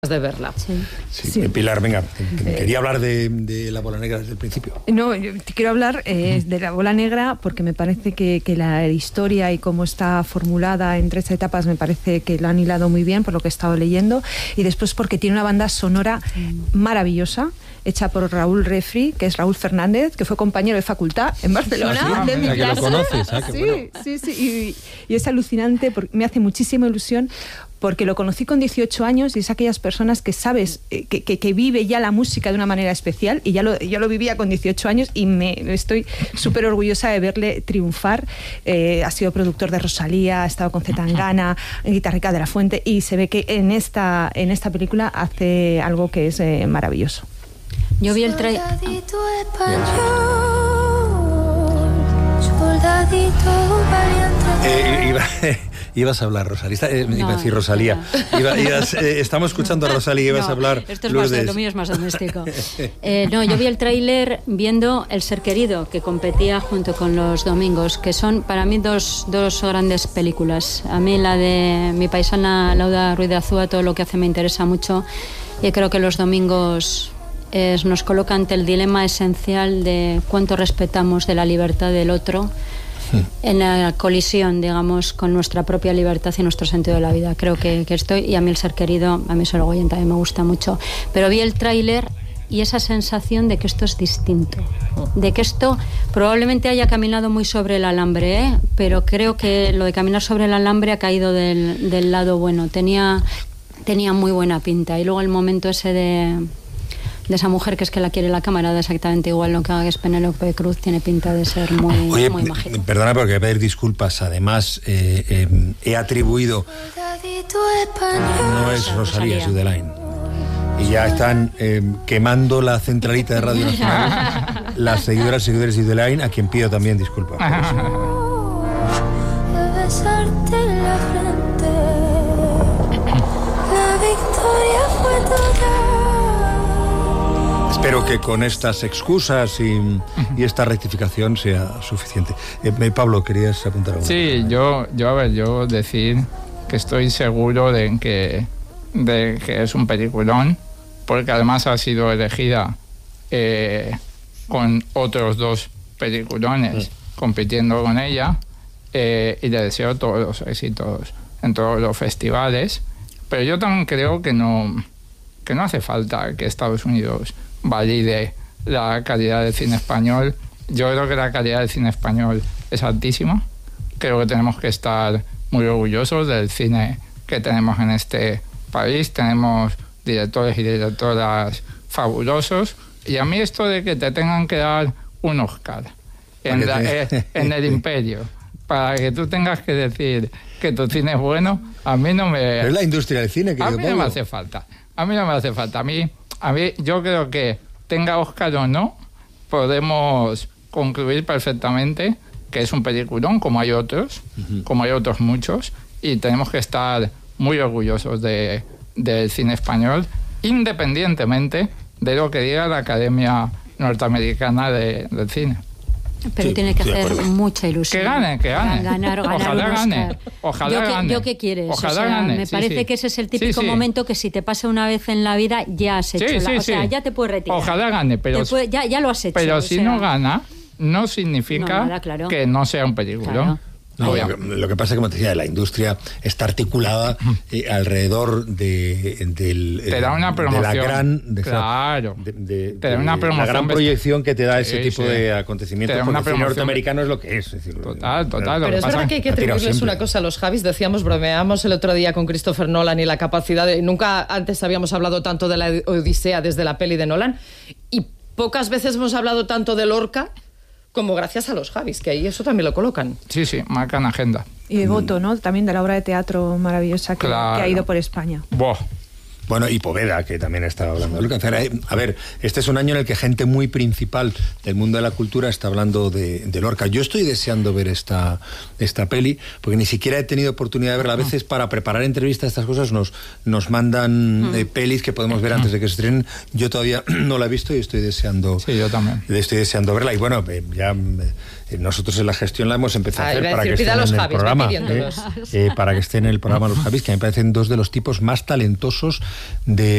de verla. Sí. Pilar, venga, quería hablar de La Bola Negra desde el principio. No, yo te quiero hablar de La Bola Negra porque me parece que la historia y cómo está formulada en 3 etapas me parece que lo han hilado muy bien por lo que he estado leyendo, y después porque tiene una banda sonora maravillosa hecha por Raúl Refri, que es Raúl Fernández, que fue compañero de facultad en Barcelona, de mi clase. Que lo conoces, Sí, y es alucinante, porque me hace muchísima ilusión, porque lo conocí con 18 años y es aquellas personas que sabes que vive ya la música de una manera especial, y yo lo vivía con 18 años y estoy súper orgullosa de verle triunfar. Ha sido productor de Rosalía, ha estado con Z Tangana, Guitarrica de la Fuente, y se ve que en esta película hace algo que es maravilloso. Yo vi el trailer. Ibas a hablar, Rosalía. Iba a decir Rosalía. Estamos escuchando a Rosalía y ibas a hablar. Esto es más, lo mío es más doméstico. Yo vi el tráiler viendo El Ser Querido, que competía junto con Los Domingos, que son para mí dos grandes películas. A mí la de mi paisana Lauda Ruiz de Azúa, todo lo que hace me interesa mucho, y creo que Los Domingos nos coloca ante el dilema esencial de cuánto respetamos de la libertad del otro en la colisión, digamos, con nuestra propia libertad y nuestro sentido de la vida. Creo que estoy, y a mí El Ser Querido, a mí Sorogoyen también me gusta mucho, pero vi el tráiler y esa sensación de que esto es distinto, de que esto probablemente haya caminado muy sobre el alambre, pero creo que lo de caminar sobre el alambre ha caído del lado bueno. Tenía muy buena pinta, y luego el momento ese de esa mujer que es que la quiere la cámara, da exactamente igual lo que haga, que es Penélope Cruz, tiene pinta de ser muy mágico. Perdona, porque voy a pedir disculpas. Además, he atribuido... No es Rosalía, es Udelain. Y ya están quemando la centralita de Radio Nacional las seguidores de Udelain, a quien pido también disculpas. Besarte en la frente, la victoria fue total. Espero que con estas excusas y esta rectificación sea suficiente. Pablo, ¿querías apuntar algo? Sí, yo decir que estoy seguro de que es un peliculón, porque además ha sido elegida con otros 2 peliculones compitiendo con ella, y le deseo todos los éxitos en todos los festivales. Pero yo también creo que no hace falta que Estados Unidos valide la calidad del cine español. Yo creo que la calidad del cine español es altísima. Creo que tenemos que estar muy orgullosos del cine que tenemos en este país. Tenemos directores y directoras fabulosos, y a mí esto de que te tengan que dar un Oscar en el Imperio para que tú tengas que decir que tu cine es bueno, a mí no me... Pero es la industria del cine, a mí no me hace falta. A mí yo creo que tenga Oscar o no, podemos concluir perfectamente que es un peliculón, como hay otros muchos, y tenemos que estar muy orgullosos del cine español, independientemente de lo que diga la Academia Norteamericana del Cine. Pero sí, tiene que hacer mucha ilusión. Que gane. Ganar Ojalá gane. ¿Yo qué quieres? Ojalá gane. Me parece que ese es el típico momento que si te pasa una vez en la vida ya has hecho. Ya te puedes retirar. Ojalá gane, pero ya lo has hecho. Pero si no gana, no significa que no sea un película. Claro. No, lo que pasa es que, como te decía, la industria está articulada alrededor de la gran proyección que te da ese tipo de acontecimientos. Porque el cine norteamericano es lo que es. Total. Pero es verdad que hay que atribuirles una cosa a los Javis. Bromeamos el otro día con Christopher Nolan y la capacidad de... Nunca antes habíamos hablado tanto de la Odisea desde la peli de Nolan, y pocas veces hemos hablado tanto de Lorca como gracias a los Javis, que ahí eso también lo colocan. Sí, marcan agenda. Y de Goto, ¿no? También de la obra de teatro maravillosa que ha ido por España. Bueno, y Poveda, que también estaba hablando de Lorca. A ver, este es un año en el que gente muy principal del mundo de la cultura está hablando de Lorca. Yo estoy deseando ver esta peli, porque ni siquiera he tenido oportunidad de verla. A veces, para preparar entrevistas, estas cosas nos mandan pelis que podemos ver antes de que se estrenen. Yo todavía no la he visto y estoy deseando... Sí, yo también. Estoy deseando verla. Y bueno, ya nosotros en la gestión la hemos empezado a hacer para que estén en el programa. Para que estén en el programa los Javis, que me parecen 2 de los tipos más talentosos de